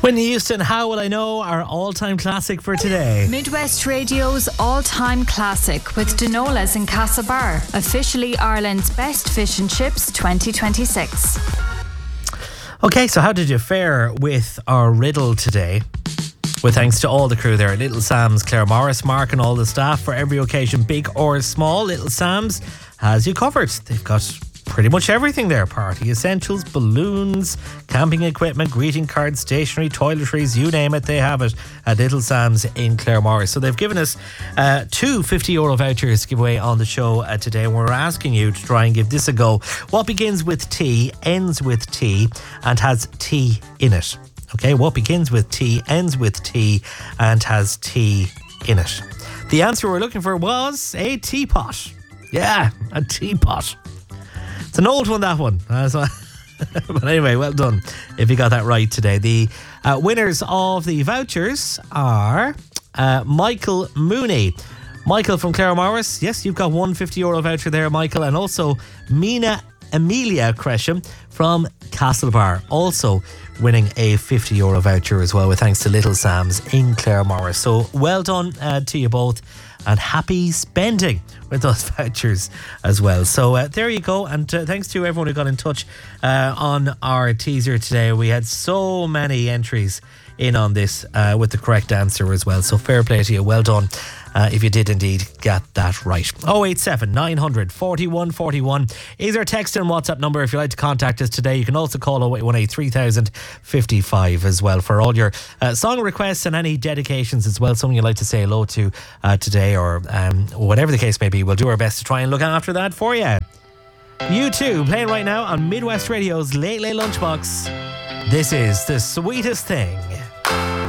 Whitney Houston, How Will I Know, our all-time classic for today. Midwest Radio's all-time classic with Dinolas in Castlebar, officially Ireland's best fish and chips 2026. Okay, so how did you fare with our riddle today? With thanks to all the crew there at Little Sam's, Claire Morris, Mark and all the staff for every occasion, big or small. Little Sam's has you covered. They've got pretty much everything there. Party essentials, balloons, camping equipment, greeting cards, stationery, toiletries, you name it, they have it at Little Sam's in Claremorris. So they've given us two €50 vouchers to give away on the show today, and we're asking you to try and give this a go. What begins with T, ends with T and has T in it? Okay, what begins with T, ends with T and has T in it? The answer we're looking for was a teapot. Yeah, a teapot. It's an old one, that one. But anyway, well done if you got that right today. The winners of the vouchers are Michael Mooney. Michael from Claremorris. Yes, you've got one €50 voucher there, Michael. And also Amelia Gresham from Castlebar, also winning a €50 voucher as well, with thanks to Little Sam's in Claremorris. So well done to you both, and happy spending with those vouchers as well. So there you go, and thanks to everyone who got in touch on our teaser today. We had so many entries in on this with the correct answer as well, so fair play to you, well done if you did indeed get that right. 087 900 41 41 is our text and WhatsApp number if you'd like to contact us today. You can also call 0818 3000 55 as well for all your song requests and any dedications as well, someone you'd like to say hello to today, or whatever the case may be. We'll do our best to try and look after that for you. U2 playing right now on Midwest Radio's Late Late Lunchbox. This is The Sweetest Thing.